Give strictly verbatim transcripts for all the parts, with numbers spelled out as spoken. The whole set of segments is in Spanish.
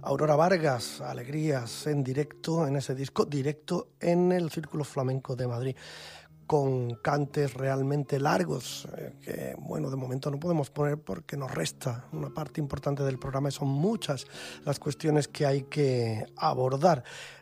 Aurora Vargas, Alegrías en directo, en ese disco, directo en el Círculo Flamenco de Madrid, con cantes realmente largos, eh, que bueno, de momento no podemos poner porque nos resta una parte importante del programa y son muchas las cuestiones que hay que abordar.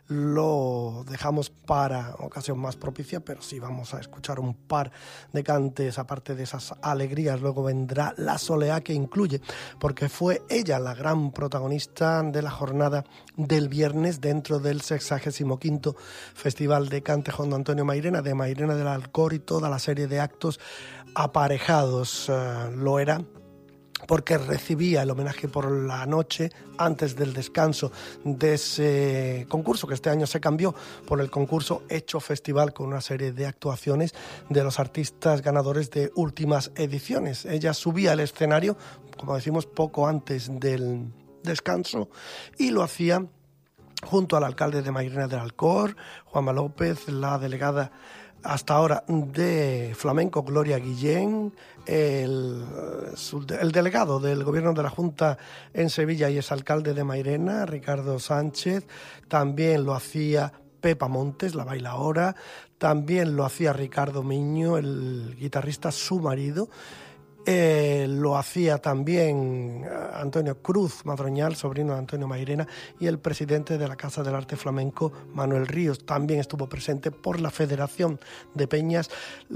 Lo dejamos para ocasión más propicia, pero sí vamos a escuchar un par de cantes, aparte de esas alegrías. Luego vendrá La Soleá, que incluye, porque fue ella la gran protagonista de la jornada del viernes dentro del sexagésimo quinto Festival de Cante Jondo Antonio Mairena, de Mairena del Alcor, y toda la serie de actos aparejados. Uh, lo era porque recibía el homenaje por la noche antes del descanso de ese concurso, que este año se cambió por el concurso Hecho Festival, con una serie de actuaciones de los artistas ganadores de últimas ediciones. Ella subía al escenario, como decimos, poco antes del descanso, y lo hacía junto al alcalde de Mairena del Alcor, Juanma López, la delegada hasta ahora de Flamenco, Gloria Guillén, el, el delegado del gobierno de la Junta en Sevilla y exalcalde de Mairena, Ricardo Sánchez. También lo hacía Pepa Montes, la bailaora. También lo hacía Ricardo Miño, el guitarrista, su marido. Eh, lo hacía también Antonio Cruz Madroñal, sobrino de Antonio Mairena, y el presidente de la Casa del Arte Flamenco, Manuel Ríos. También estuvo presente por la Federación de Peñas,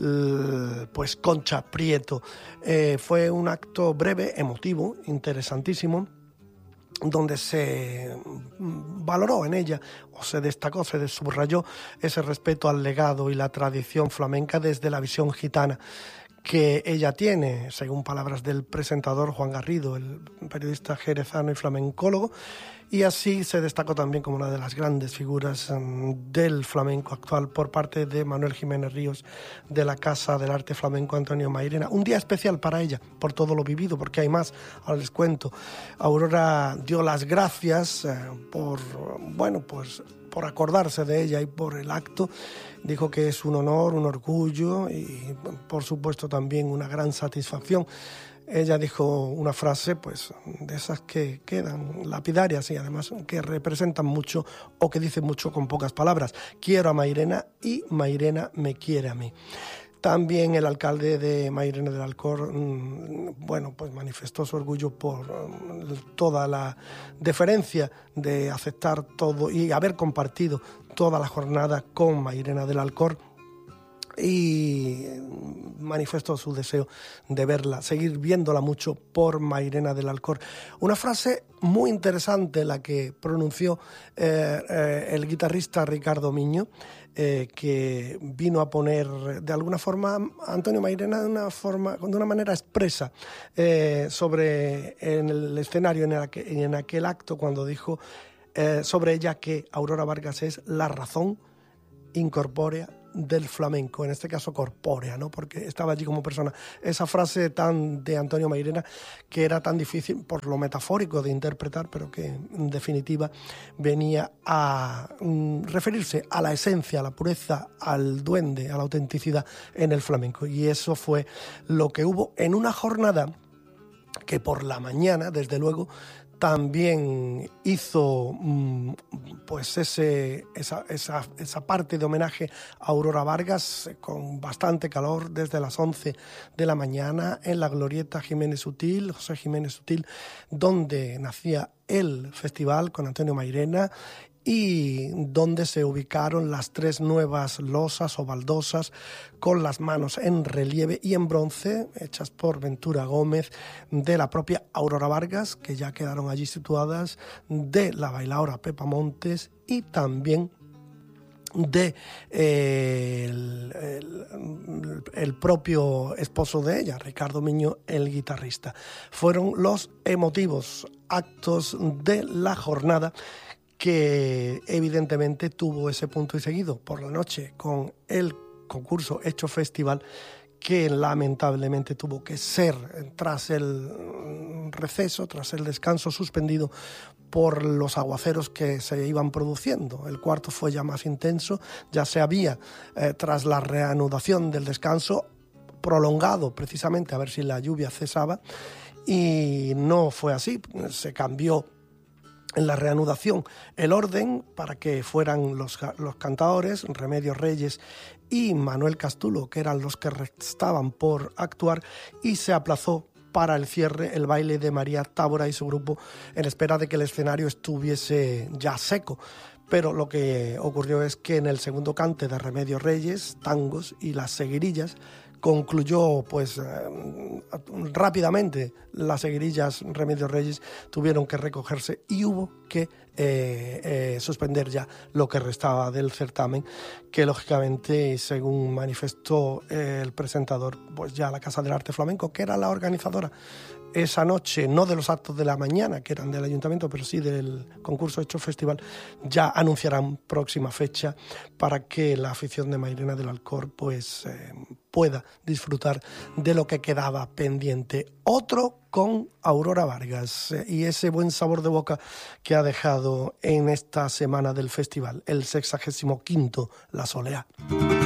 pues Concha Prieto. Eh, fue un acto breve, emotivo, interesantísimo, donde se valoró en ella, o se destacó, se subrayó ese respeto al legado y la tradición flamenca desde la visión gitana que ella tiene, según palabras del presentador Juan Garrido, el periodista jerezano y flamencólogo, y así se destacó también como una de las grandes figuras um, del flamenco actual por parte de Manuel Jiménez Ríos, de la Casa del Arte Flamenco Antonio Mairena. Un día especial para ella, por todo lo vivido, porque hay más, ahora les cuento. Aurora dio las gracias eh, por, bueno, pues por acordarse de ella y por el acto. Dijo que es un honor, un orgullo y, por supuesto, también una gran satisfacción. Ella dijo una frase, pues, de esas que quedan lapidarias y además que representan mucho o que dicen mucho con pocas palabras. Quiero a Mairena y Mairena me quiere a mí. También el alcalde de Mairena del Alcor, bueno, pues manifestó su orgullo por toda la deferencia de aceptar todo y haber compartido toda la jornada con Mairena del Alcor, y manifestó su deseo de verla, seguir viéndola mucho por Mairena del Alcor. Una frase muy interesante la que pronunció eh, eh, el guitarrista Ricardo Miño, eh, que vino a poner de alguna forma a Antonio Mairena de una forma, de una manera expresa eh, sobre en el escenario, en, el, en aquel acto, cuando dijo eh, sobre ella que Aurora Vargas es la razón incorpórea del flamenco, en este caso corpórea, ¿no? Porque estaba allí como persona. Esa frase tan de Antonio Mairena, que era tan difícil por lo metafórico de interpretar, pero que en definitiva venía a mm, referirse a la esencia, a la pureza, al duende, a la autenticidad en el flamenco. Y eso fue lo que hubo en una jornada que por la mañana, desde luego, también hizo pues ese, esa, esa, esa parte de homenaje a Aurora Vargas, con bastante calor, desde las once de la mañana en la Glorieta Jiménez Sutil, José Jiménez Sutil, donde nacía el festival con Antonio Mairena, y donde se ubicaron las tres nuevas losas o baldosas con las manos en relieve y en bronce, hechas por Ventura Gómez, de la propia Aurora Vargas, que ya quedaron allí situadas, de la bailaora Pepa Montes y también de eh, el, el, el propio esposo de ella, Ricardo Miño, el guitarrista. Fueron los emotivos actos de la jornada, que evidentemente tuvo ese punto y seguido por la noche con el concurso Hecho Festival, que lamentablemente tuvo que ser, tras el receso, tras el descanso suspendido por los aguaceros que se iban produciendo. El cuarto fue ya más intenso, ya se había, eh, tras la reanudación del descanso, prolongado precisamente a ver si la lluvia cesaba, y no fue así. Se cambió en la reanudación el orden para que fueran los, los cantadores, Remedios Reyes y Manuel Castulo, que eran los que restaban por actuar, y se aplazó para el cierre el baile de María Tábora y su grupo en espera de que el escenario estuviese ya seco. Pero lo que ocurrió es que en el segundo cante de Remedios Reyes, tangos y las seguirillas, concluyó pues eh, rápidamente. Las seguirillas Remedios Reyes tuvieron que recogerse y hubo que eh, eh, suspender ya lo que restaba del certamen, que lógicamente, según manifestó eh, el presentador, pues ya la Casa del Arte Flamenco, que era la organizadora esa noche, no de los actos de la mañana, que eran del ayuntamiento, pero sí del concurso Hecho Festival, ya anunciarán próxima fecha para que la afición de Mairena del Alcor pues eh, pueda disfrutar de lo que quedaba pendiente. Otro con Aurora Vargas eh, y ese buen sabor de boca que ha dejado en esta semana del festival, el sexagésimo quinto La Soleá.